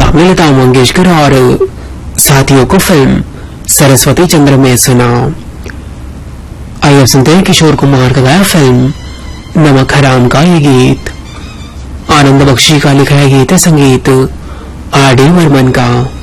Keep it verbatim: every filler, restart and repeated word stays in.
आपने लता मंगेशकर और साथियों को फिल्म सरस्वती चंद्र में सुना। आइए सुनते हैं किशोर कुमार का गाया फिल्म नमक हराम का ये गीत। आनंद बख्शी का लिखा है गीत, संगीत आर डी बर्मन का।